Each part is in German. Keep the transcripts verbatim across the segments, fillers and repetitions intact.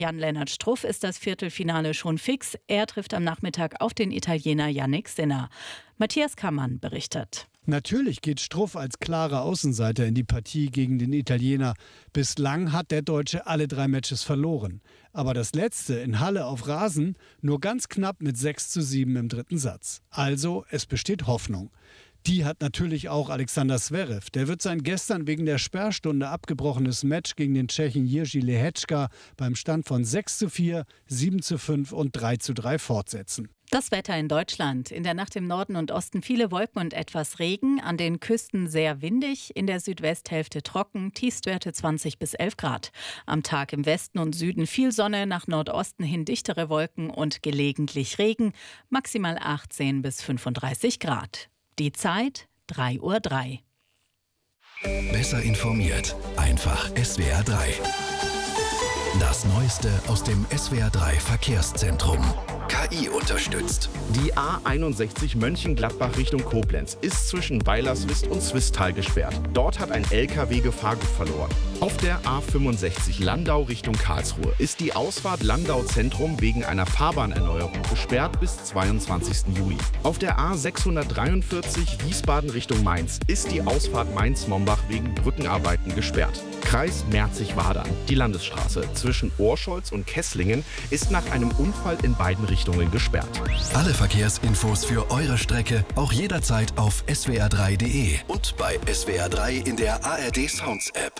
Jan-Lennart Struff ist das Viertelfinale schon fix. Er trifft am Nachmittag auf den Italiener Jannik Sinner. Matthias Kammann berichtet. Natürlich geht Struff als klarer Außenseiter in die Partie gegen den Italiener. Bislang hat der Deutsche alle drei Matches verloren. Aber das letzte in Halle auf Rasen nur ganz knapp mit sechs zu sieben im dritten Satz. Also, es besteht Hoffnung. Die hat natürlich auch Alexander Zverev. Der wird sein gestern wegen der Sperrstunde abgebrochenes Match gegen den Tschechen Jiří Lehečka beim Stand von sechs zu vier, sieben zu fünf und drei zu drei fortsetzen. Das Wetter in Deutschland. In der Nacht im Norden und Osten viele Wolken und etwas Regen. An den Küsten sehr windig, in der Südwesthälfte trocken, Tiefstwerte zwanzig bis elf Grad. Am Tag im Westen und Süden viel Sonne, nach Nordosten hin dichtere Wolken und gelegentlich Regen. Maximal achtzehn bis fünfunddreißig Grad. Die Zeit drei Uhr drei. Besser informiert, einfach S W R drei. Das Neueste aus dem S W R drei Verkehrszentrum. K I unterstützt. Die A einundsechzig Mönchengladbach Richtung Koblenz ist zwischen Weilerswist und Swisttal gesperrt. Dort hat ein L K W Gefahrgut verloren. Auf der A fünfundsechzig Landau Richtung Karlsruhe ist die Ausfahrt Landau Zentrum wegen einer Fahrbahnerneuerung gesperrt bis zweiundzwanzigsten Juli. Auf der A sechshundertdreiundvierzig Wiesbaden Richtung Mainz ist die Ausfahrt Mainz-Mombach wegen Brückenarbeiten gesperrt. Kreis Merzig-Wadern. Die Landesstraße zwischen Orscholz und Kesslingen ist nach einem Unfall in beiden Richtungen gesperrt. Alle Verkehrsinfos für eure Strecke auch jederzeit auf S W R drei punkt de und bei S W R drei in der A R D Sounds App.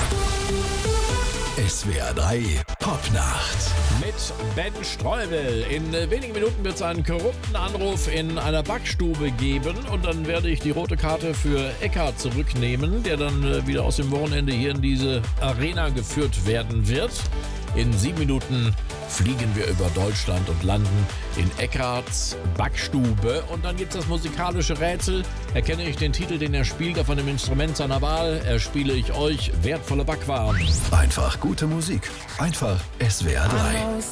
S W R drei Popnacht. Mit Ben Streubel. In wenigen Minuten wird es einen korrupten Anruf in einer Backstube geben und dann werde ich die rote Karte für Eckhardt zurücknehmen, der dann wieder aus dem Wochenende hier in diese Arena geführt werden wird. In sieben Minuten fliegen wir über Deutschland und landen in Eckhardts Backstube. Und dann gibt es das musikalische Rätsel. Erkenne ich den Titel, den er spielt, auf einem Instrument seiner Wahl, erspiele ich euch wertvolle Backwaren. Einfach gute Musik. Einfach S W R drei.